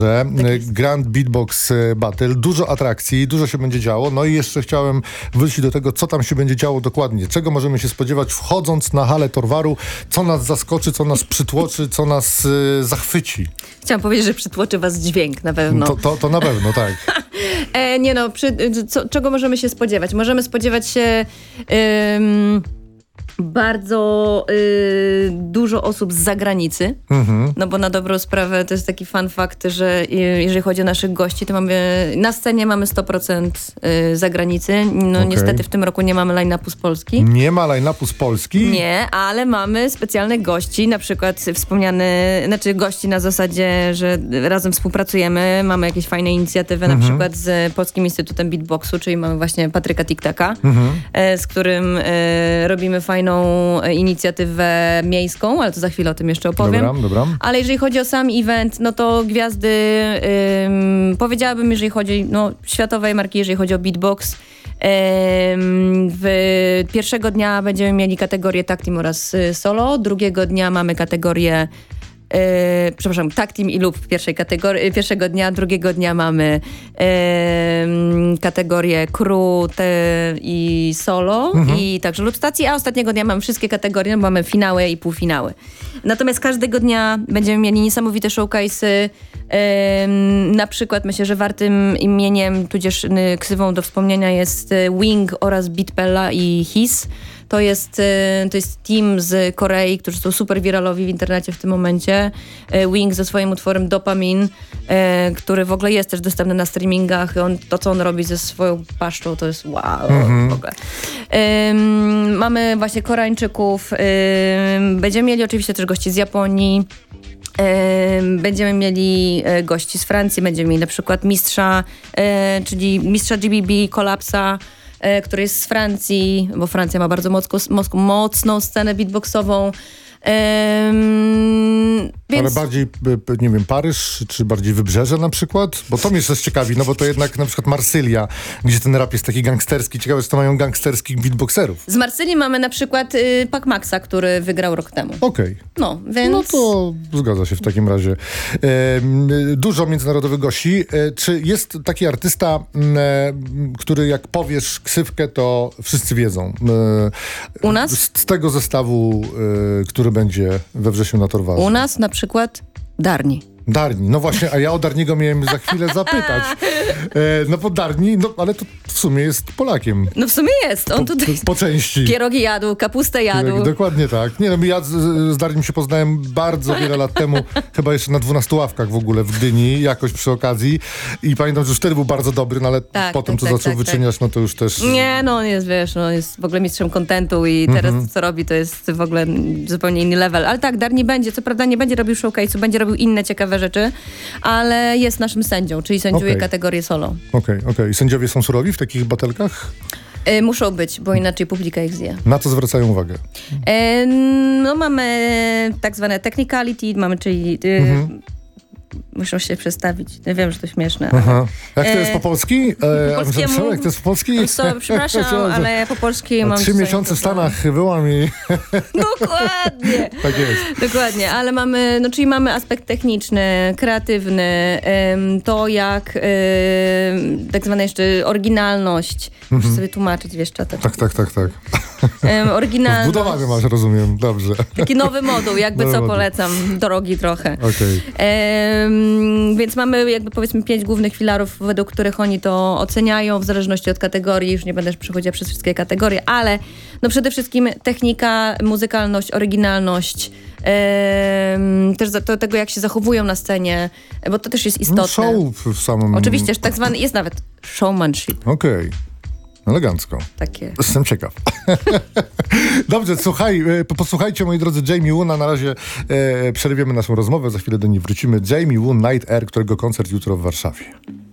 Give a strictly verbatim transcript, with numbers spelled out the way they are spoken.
Tak Grand Beatbox Battle, dużo atrakcji, dużo się będzie działo, no i jeszcze chciałem wrócić do tego, co tam się będzie działo dokładnie, czego możemy się spodziewać wchodząc na halę Torwaru, co nas zaskoczy, co nas przytłoczy, co nas y, zachwyci. Chciałam powiedzieć, że przytłoczy was dźwięk na pewno. To, to, to na pewno, tak. e, nie no, przy, co, czego możemy się spodziewać? Możemy spodziewać się... Ym, bardzo y, dużo osób z zagranicy, mm-hmm. no bo na dobrą sprawę to jest taki fun fact, że y, jeżeli chodzi o naszych gości, to mamy na scenie mamy sto procent y, zagranicy. No okay. Niestety w tym roku nie mamy line-upu z Polski. Nie ma line-upu z Polski? Nie, ale mamy specjalnych gości, na przykład wspomniany, znaczy gości na zasadzie, że razem współpracujemy, mamy jakieś fajne inicjatywy, mm-hmm. na przykład z Polskim Instytutem Beatboxu, czyli mamy właśnie Patryka Tiktaka, mm-hmm. y, z którym y, robimy fajną inicjatywę miejską, ale to za chwilę o tym jeszcze opowiem. Dobra, dobra. Ale jeżeli chodzi o sam event, no to gwiazdy, ym, powiedziałabym, jeżeli chodzi no światowej marki, jeżeli chodzi o beatbox, ym, w pierwszego dnia będziemy mieli kategorię tag team oraz y, solo, drugiego dnia mamy kategorię Yy, przepraszam, tag team i lub pierwszej kategorii, pierwszego dnia, drugiego dnia mamy yy, kategorię crew te, i solo mhm. i także lub stacji, a ostatniego dnia mamy wszystkie kategorie, no, mamy finały i półfinały. Natomiast każdego dnia będziemy mieli niesamowite showcase'y. Yy, na przykład myślę, że wartym imieniem, tudzież yy, ksywą do wspomnienia jest yy, Wing oraz Beatpella i His. To jest, to jest team z Korei, którzy są super wiralowi w internecie w tym momencie. Wing ze swoim utworem Dopamin, który w ogóle jest też dostępny na streamingach. On, to, co on robi ze swoją paszczą, to jest wow mm-hmm. w ogóle. Um, mamy właśnie Koreańczyków. Um, będziemy mieli oczywiście też gości z Japonii. Będziemy mieli gości z Francji. Będziemy mieli na przykład mistrza, czyli mistrza G B B, Kolapsa, który jest z Francji, bo Francja ma bardzo mocno, mocno, mocną scenę beatboxową. Um, więc... Ale bardziej, nie wiem, Paryż, czy bardziej Wybrzeże na przykład? Bo to mnie też ciekawi, no bo to jednak na przykład Marsylia, gdzie ten rap jest taki gangsterski. Ciekawe, że to mają gangsterskich beatboxerów. Z Marsylii mamy na przykład y, Pac Maxa, który wygrał rok temu. Okej. Okay. No, więc... No to zgadza się w takim razie. E, dużo międzynarodowych gości. E, czy jest taki artysta, e, który jak powiesz ksywkę, to wszyscy wiedzą? E, U nas? Z, z tego zestawu, e, który będzie we wrześniu na Torwarze. U nas na przykład Darni. Darni, no właśnie, a ja o Darniego miałem za chwilę zapytać. E, no bo Darni, no ale to w sumie jest Polakiem. No w sumie jest. On po, tutaj po części. Pierogi jadł, kapustę jadł. Dokładnie tak. Nie no, ja z, z Darnim się poznałem bardzo wiele lat temu, chyba jeszcze na dwunastu ławkach w ogóle w Gdyni, jakoś przy okazji. I pamiętam, że już wtedy był bardzo dobry, no ale tak, potem tak, co tak, zaczął tak, wyczyniać, tak. no to już też... Nie, no on jest, wiesz, no, on jest w ogóle mistrzem kontentu i teraz mm-hmm. to, co robi, to jest w ogóle zupełnie inny level. Ale tak, Darni będzie, co prawda nie będzie robił showcase'u, będzie robił inne ciekawe rzeczy, ale jest naszym sędzią, czyli sędziuje okay. kategorię solo. Okej, okay, okej. Okay. I sędziowie są surowi w takich batelkach? Y, muszą być, bo inaczej publika ich zje. Na co zwracają uwagę? Y, no mamy tak zwane technicality, mamy czyli... Y, mhm. Muszą się przestawić. Ja wiem, że to śmieszne. Aha. Jak to jest po polski? E, po polskiemu, jak to jest po polski? So, przepraszam, ale po polski mam... Trzy miesiące w Stanach byłam i... Dokładnie. Tak jest. Dokładnie, ale mamy, no czyli mamy aspekt techniczny, kreatywny, ym, to jak ym, tak zwana jeszcze oryginalność. Muszę mm-hmm. sobie tłumaczyć, wiesz, czata. Tak, tak, tak, tak. Um, oryginalność. Wbudowany masz, rozumiem, dobrze. Taki nowy moduł, jakby nowy co moduł. Polecam, drogi trochę. Okay. Um, więc mamy jakby powiedzmy pięć głównych filarów, według których oni to oceniają, w zależności od kategorii, już nie będę przechodziła przez wszystkie kategorie, ale no przede wszystkim technika, muzykalność, oryginalność, um, też do tego, jak się zachowują na scenie, bo to też jest istotne. No show w samym... Oczywiście, tak zwany, jest nawet showmanship. Okej. Okay. Elegancko. Takie. Jestem ciekaw. Dobrze, słuchaj, posłuchajcie, moi drodzy, Jamie Woona. Na razie e, przerwiemy naszą rozmowę, za chwilę do niej wrócimy. Jamie Woon, Night Air, którego koncert jutro w Warszawie.